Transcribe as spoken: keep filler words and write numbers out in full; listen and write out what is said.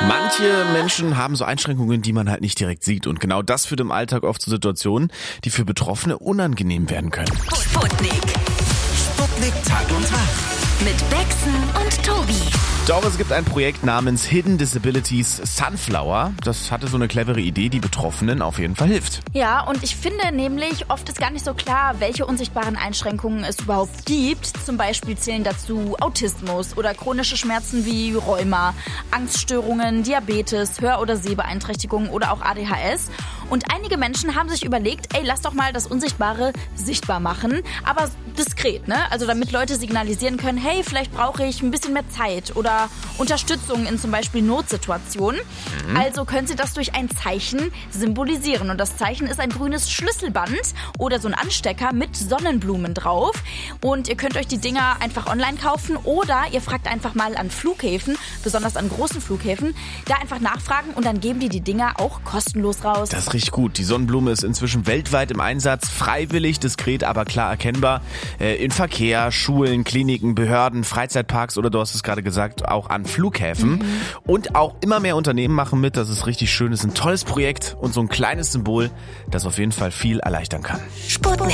Manche Menschen haben so Einschränkungen, die man halt nicht direkt sieht. Und genau das führt im Alltag oft zu Situationen, die für Betroffene unangenehm werden können. Sputnik. Sputnik Tag und Tag. Mit Bexen und Tobi. Doch es gibt ein Projekt namens Hidden Disabilities Sunflower. Das hatte so eine clevere Idee, die Betroffenen auf jeden Fall hilft. Ja, und ich finde nämlich, oft ist gar nicht so klar, welche unsichtbaren Einschränkungen es überhaupt gibt. Zum Beispiel zählen dazu Autismus oder chronische Schmerzen wie Rheuma, Angststörungen, Diabetes, Hör- oder Sehbeeinträchtigungen oder auch A D H S. Und einige Menschen haben sich überlegt, ey, lass doch mal das Unsichtbare sichtbar machen, aber diskret, ne? Also damit Leute signalisieren können, hey, vielleicht brauche ich ein bisschen mehr Zeit oder Unterstützung in zum Beispiel Notsituationen. Mhm. Also können Sie das durch ein Zeichen symbolisieren. Und das Zeichen ist ein grünes Schlüsselband oder so ein Anstecker mit Sonnenblumen drauf. Und ihr könnt euch die Dinger einfach online kaufen oder ihr fragt einfach mal an Flughäfen, besonders an großen Flughäfen, da einfach nachfragen und dann geben die die Dinger auch kostenlos raus. Das ist richtig gut. Die Sonnenblume ist inzwischen weltweit im Einsatz, freiwillig, diskret, aber klar erkennbar. Äh, in Verkehr, Schulen, Kliniken, Behörden, Freizeitparks oder du hast es gerade gesagt, auch an Flughäfen. Mhm. Und auch immer mehr Unternehmen machen mit. Das ist richtig schön. Das ist ein tolles Projekt und so ein kleines Symbol, das auf jeden Fall viel erleichtern kann. Sputnik.